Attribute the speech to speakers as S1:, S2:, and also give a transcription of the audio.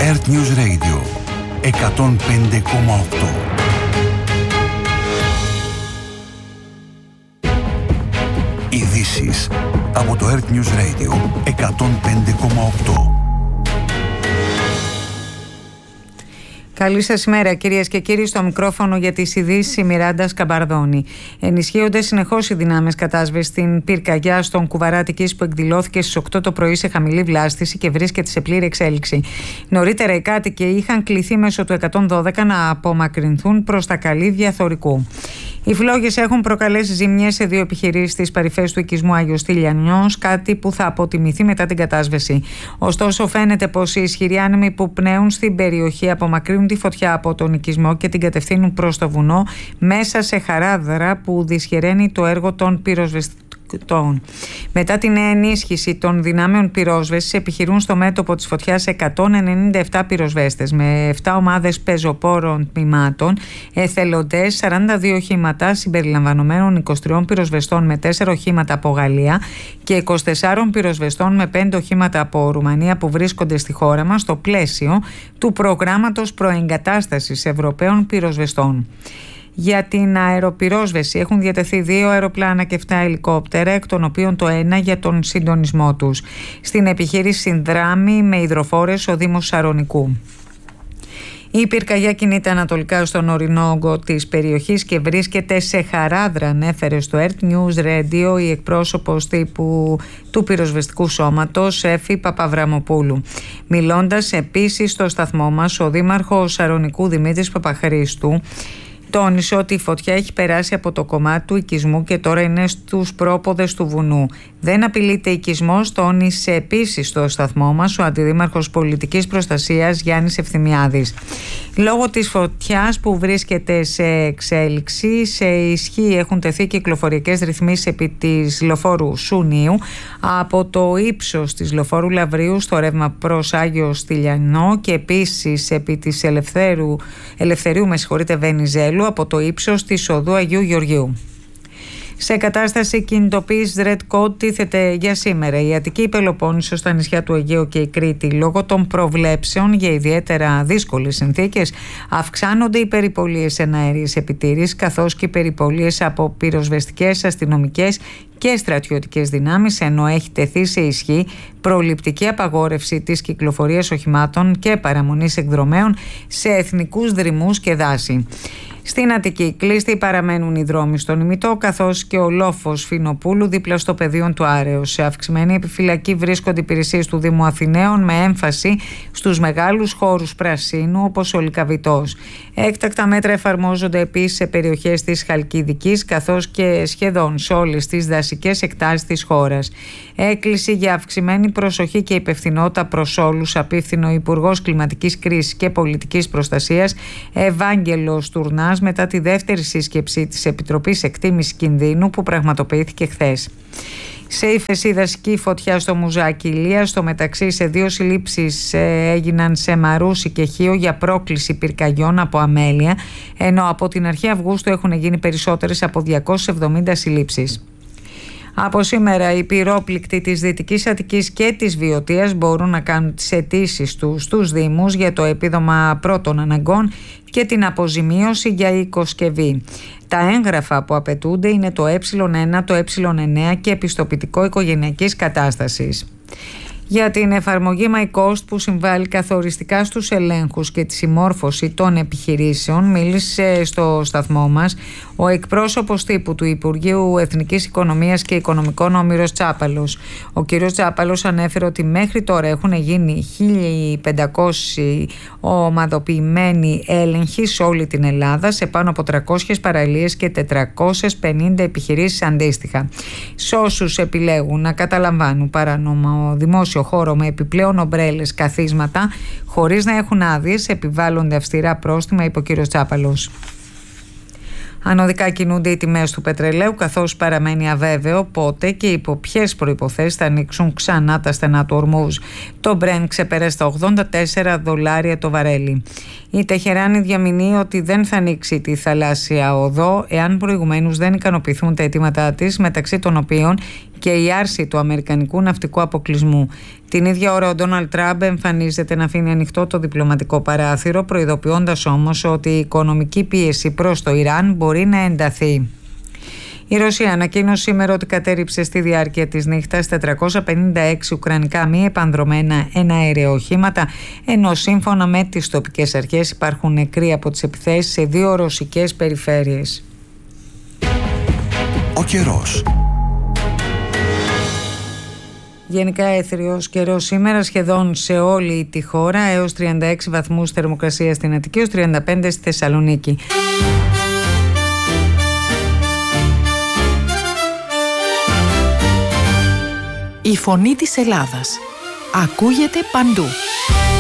S1: Earth News Radio 105,8. Ειδήσεις από το Earth News Radio 105,8.
S2: Καλή σας ημέρα, κυρίες και κύριοι. Στο μικρόφωνο για τις ειδήσεις η Μιράντα Σκαμπαρδόνη. Ενισχύονται συνεχώς οι δυνάμεις κατάσβεσης στην πυρκαγιά στον Κουβαρά Αττικής που εκδηλώθηκε στις 8 το πρωί σε χαμηλή βλάστηση και βρίσκεται σε πλήρη εξέλιξη. Νωρίτερα οι κάτοικοι είχαν κληθεί μέσω του 112 να απομακρυνθούν προς τα καλύδια Θωρικού. Οι φλόγες έχουν προκαλέσει ζημιές σε 2 επιχειρήσεις στις παρυφές του οικισμού Άγιος Τηλιανιός, κάτι που θα αποτιμηθεί μετά την κατάσβεση. Ωστόσο, φαίνεται πως οι ισχυροί άνεμοι που πνέουν στην περιοχή απομακρύνουν τη φωτιά από τον οικισμό και την κατευθύνουν προς το βουνό μέσα σε χαράδρα που δυσχεραίνει το έργο των πυροσβεστικών. Μετά την ενίσχυση των δυνάμεων πυρόσβεσης, επιχειρούν στο μέτωπο της φωτιάς 197 πυροσβέστες με 7 ομάδες πεζοπόρων τμήματων, εθελοντές, 42 οχήματα συμπεριλαμβανομένων 23 πυροσβεστών με 4 οχήματα από Γαλλία και 24 πυροσβεστών με 5 οχήματα από Ρουμανία που βρίσκονται στη χώρα μας στο πλαίσιο του προγράμματος προεγκατάστασης Ευρωπαίων πυροσβεστών. Για την αεροπυρόσβεση έχουν διατεθεί 2 αεροπλάνα και 7 ελικόπτερα, εκ των οποίων το ένα για τον συντονισμό τους. Στην επιχείρηση συνδράμει με υδροφόρες ο Δήμος Σαρονικού. Η πυρκαγιά κινείται ανατολικά στον ορεινό όγκο της περιοχής και βρίσκεται σε χαράδρα, ανέφερε στο Earth News Radio η εκπρόσωπος τύπου του πυροσβεστικού σώματος Εφη Παπαβραμοπούλου. Μιλώντας επίσης στο σταθμό μας, ο Δήμαρχος Σαρονικού Δημήτρης Παπαχρήστου τόνισε ότι η φωτιά έχει περάσει από το κομμάτι του οικισμού και τώρα είναι στους πρόποδες του βουνού. Δεν απειλείται οικισμός, τόνισε επίσης στο σταθμό μας ο Αντιδήμαρχος Πολιτικής Προστασίας Γιάννης Ευθυμιάδης. Λόγω της φωτιάς που βρίσκεται σε εξέλιξη, σε ισχύ έχουν τεθεί κυκλοφοριακές ρυθμίσεις επί της λεωφόρου Σουνίου από το ύψος της λεωφόρου Λαβρίου στο ρεύμα προς Άγιο Στυλιανό και επίσης επί της Ελευθερίου Βενιζέλου από το ύψος της οδού Αγίου Γεωργίου. Σε κατάσταση κινητοποίησης Red Code τίθεται για σήμερα η Αττική, η Πελοπόννησος, τα νησιά του Αιγαίου και η Κρήτη. Λόγω των προβλέψεων για ιδιαίτερα δύσκολες συνθήκες αυξάνονται οι περιπολίες εναέριες επιτήρησης καθώς και οι περιπολίες από πυροσβεστικές, αστυνομικές και στρατιωτικές δυνάμεις, ενώ έχει τεθεί σε ισχύ προληπτική απαγόρευση της κυκλοφορίας οχημάτων και παραμονής εκδρομέων σε εθνικούς δρυμούς και δάση. Στην Αττική κλειστοί παραμένουν οι δρόμοι στον Ημιτό καθώς και ο λόφος Φινοπούλου δίπλα στο πεδίο του Άρεως. Σε αυξημένη επιφυλακή βρίσκονται υπηρεσίες του Δήμου Αθηναίων με έμφαση στους μεγάλους χώρους πρασίνου όπως ο Λυκαβητός. Έκτακτα μέτρα εφαρμόζονται επίσης σε περιοχές της Χαλκιδικής καθώς και σχεδόν σε όλες τις δασικές εκτάσεις της χώρας. Έκκληση για αυξημένη προσοχή και υπευθυνότητα προς όλους απίφθηνε ο Υπουργός Κλιματικής Κρίσης και Πολιτικής Προστασίας Ευάγγελος Τουρνάς μετά τη δεύτερη σύσκεψη της Επιτροπής Εκτίμησης Κινδύνου που πραγματοποιήθηκε χθες. Σε ύφεση δασική φωτιά στο Μουζάκι Ηλία. Στο μεταξύ, σε 2 συλλήψεις έγιναν σε Μαρούσι και Χίο για πρόκληση πυρκαγιών από αμέλεια, ενώ από την αρχή Αυγούστου έχουν γίνει περισσότερες από 270 συλλήψεις. Από σήμερα οι πυρόπληκτοι της Δυτικής Αττικής και της Βιωτίας μπορούν να κάνουν τις αιτήσεις τους στους Δήμους για το επίδομα πρώτων αναγκών και την αποζημίωση για οικοσκευή. Τα έγγραφα που απαιτούνται είναι το Ε1, το Ε9 και επιστοποιητικό οικογενειακής κατάστασης. Για την εφαρμογή MyCost που συμβάλλει καθοριστικά στους ελέγχους και τη συμμόρφωση των επιχειρήσεων, μίλησε στο σταθμό μας ο εκπρόσωπος τύπου του Υπουργείου Εθνικής Οικονομίας και Οικονομικών, ο Μύρος Τσάπαλος. Ο κ. Τσάπαλος ανέφερε ότι μέχρι τώρα έχουν γίνει 1.500 ομαδοποιημένοι έλεγχοι σε όλη την Ελλάδα, σε πάνω από 300 παραλίες και 450 επιχειρήσεις αντίστοιχα. Σε όσους επιλέγουν να καταλαμβάνουν παράνομο δημόσιο χώρο με επιπλέον ομπρέλες, καθίσματα, χωρίς να έχουν άδειες, επιβάλλονται αυστηρά πρόστιμα, είπε ο κ. Τσάπαλος. Ανωδικά κινούνται οι τιμές του πετρελαίου, καθώς παραμένει αβέβαιο πότε και υπό ποιες προϋποθέσεις θα ανοίξουν ξανά τα στενά του Ορμούζ. Το Brent ξεπέρασε τα $84 το βαρέλι. Η Τεχεράνη διαμηνύει ότι δεν θα ανοίξει τη θαλάσσια οδό εάν προηγουμένως δεν ικανοποιηθούν τα αιτήματά της, μεταξύ των οποίων και η άρση του αμερικανικού ναυτικού αποκλεισμού. Την ίδια ώρα ο Ντόναλντ Τραμπ εμφανίζεται να αφήνει ανοιχτό το διπλωματικό παράθυρο, προειδοποιώντας όμως ότι η οικονομική πίεση προς το Ιράν μπορεί να ενταθεί. Η Ρωσία ανακοίνωσε σήμερα ότι κατέρριψε στη διάρκεια της νύχτας 456 ουκρανικά μη επανδρομένα εναέρια οχήματα, ενώ σύμφωνα με τις τοπικές αρχές υπάρχουν νεκροί από τις επιθέσεις σε 2 ρωσικές περιφέρειες.
S1: Ο καιρός.
S2: Γενικά έθριος καιρός σήμερα σχεδόν σε όλη τη χώρα, έως 36 βαθμούς θερμοκρασία στην Αττική, έως 35 στη Θεσσαλονίκη.
S3: Η φωνή της Ελλάδας ακούγεται παντού.